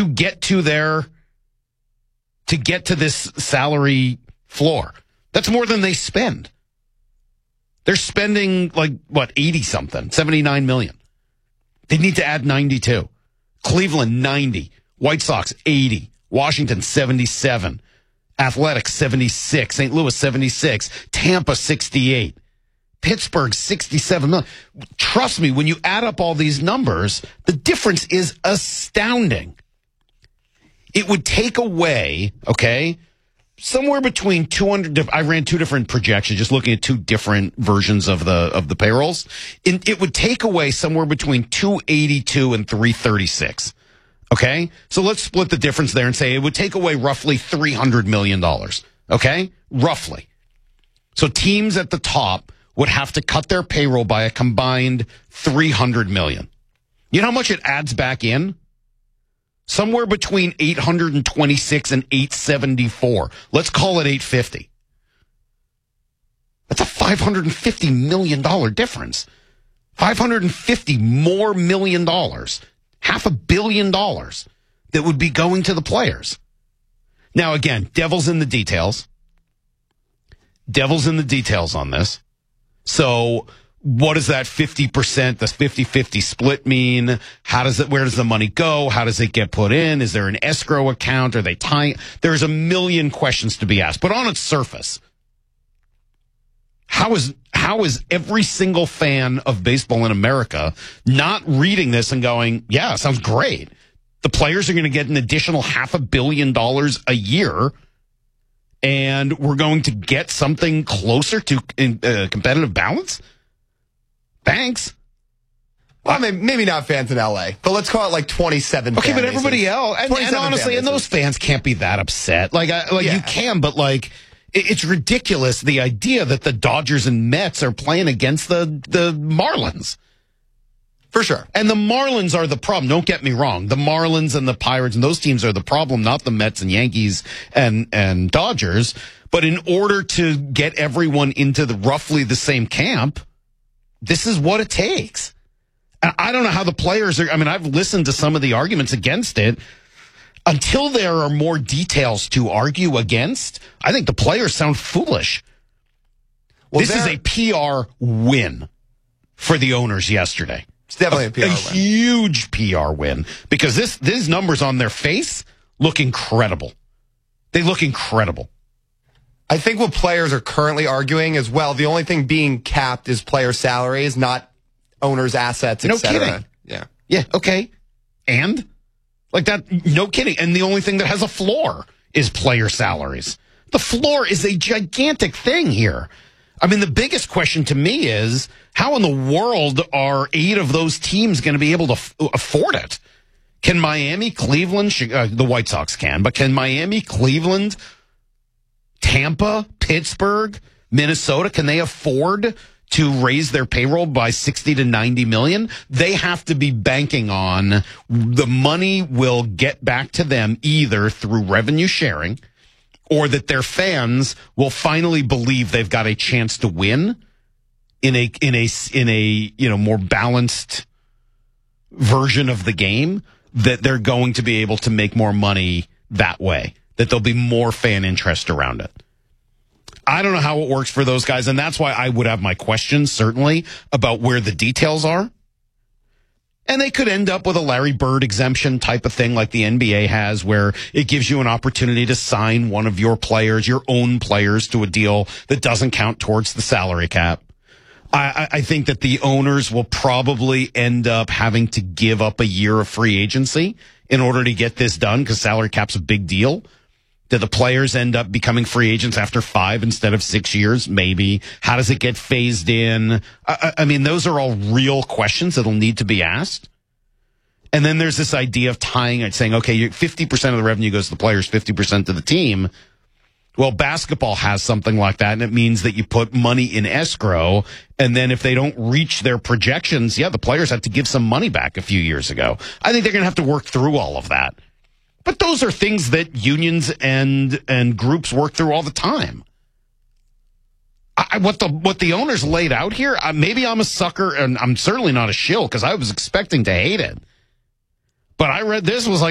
to get to this salary floor. That's more than they spend. They're spending 80 something, 79 million. They need to add 92. Cleveland 90, White Sox 80, Washington 77, Athletics 76, St. Louis 76, Tampa 68, Pittsburgh 67 million. Trust me, when you add up all these numbers, the difference is astounding. It would take away, somewhere between 200. I ran two different projections, just looking at two different versions of the payrolls. It would take away somewhere between 282 and 336. Okay, so let's split the difference there and say it would take away roughly $300 million. Okay, roughly. So teams at the top would have to cut their payroll by a combined $300 million. You know how much it adds back in? Somewhere between 826 and 874. Let's call it 850. That's a $550 million difference. $550 more million dollars. $500 million that would be going to the players. Now, again, devil's in the details. Devil's in the details on this. So what does that 50%, this 50-50 split mean? Where does the money go? How does it get put in? Is there an escrow account? Are they tying? There's a million questions to be asked. But on its surface, how is every single fan of baseball in America not reading this and going, yeah, sounds great. The players are going to get an additional $500 million a year, and we're going to get something closer to competitive balance? Thanks. Well, maybe not fans in L.A., but let's call it like 27 Okay, fan but everybody else, and honestly, and those fans can't be that upset. You can, but it's ridiculous, the idea that the Dodgers and Mets are playing against the Marlins. For sure. And the Marlins are the problem. Don't get me wrong. The Marlins and the Pirates and those teams are the problem, not the Mets and Yankees and Dodgers. But in order to get everyone into roughly the same camp, this is what it takes. And I don't know how the players are. I mean, I've listened to some of the arguments against it. Until there are more details to argue against, I think the players sound foolish. Well, this is a PR win for the owners yesterday. It's definitely a PR win. A huge PR win, because these numbers on their face look incredible. They look incredible. I think what players are currently arguing is, well, the only thing being capped is player salaries, not owners' assets, etc. No kidding. Yeah. Yeah, okay. And? Like that, no kidding. And the only thing that has a floor is player salaries. The floor is a gigantic thing here. I mean, the biggest question to me is, how in the world are 8 of those teams going to be able to afford it? Can Miami, Cleveland, the White Sox can, but can Miami, Cleveland, Tampa, Pittsburgh, Minnesota, can they afford to raise their payroll by 60 to 90 million? They have to be banking on the money will get back to them either through revenue sharing, or that their fans will finally believe they've got a chance to win in a more balanced version of the game, that they're going to be able to make more money that way, that there'll be more fan interest around it. I don't know how it works for those guys, and that's why I would have my questions, certainly, about where the details are. And they could end up with a Larry Bird exemption type of thing like the NBA has, where it gives you an opportunity to sign one of your players, your own players, to a deal that doesn't count towards the salary cap. I think that the owners will probably end up having to give up a year of free agency in order to get this done, because salary cap's a big deal. Do the players end up becoming free agents after 5 instead of 6 years? Maybe. How does it get phased in? I mean, those are all real questions that'll need to be asked. And then there's this idea of tying it, saying, okay, 50% of the revenue goes to the players, 50% to the team. Well, basketball has something like that, and it means that you put money in escrow, and then if they don't reach their projections, the players have to give some money back a few years ago. I think they're going to have to work through all of that. But those are things that unions and groups work through all the time. What the owners laid out here, maybe I'm a sucker, and I'm certainly not a shill, because I was expecting to hate it. But I read this, was like,